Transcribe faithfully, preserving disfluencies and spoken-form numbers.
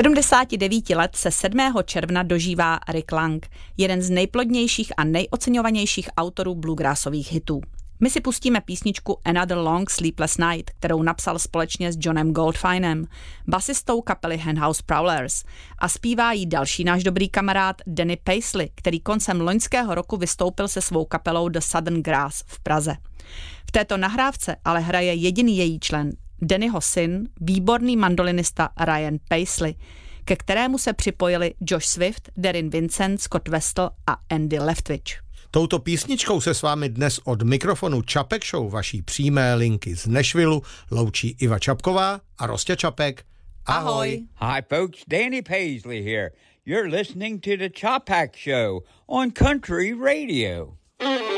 sedmdesáti devíti let se sedmého června dožívá Rick Lang, jeden z nejplodnějších a nejoceňovanějších autorů bluegrassových hitů. My si pustíme písničku Another Long Sleepless Night, kterou napsal společně s Johnem Goldfinem, basistou kapely Henhouse Prowlers, a zpívá jí další náš dobrý kamarád Danny Paisley, který koncem loňského roku vystoupil se svou kapelou The Southern Grass v Praze. V této nahrávce ale hraje jediný její člen, Dannyho syn, výborný mandolinista Ryan Paisley, ke kterému se připojili Josh Swift, Darren Vincent, Scott Westl a Andy Leftwich. Touto písničkou se s vámi dnes od mikrofonu Čapek Show, vaší přímé linky z Nashvillu, loučí Iva Čapková a Rostě Čapek. Ahoj. Hi folks, Danny Paisley here. You're listening to the Čapek Show on Country Radio.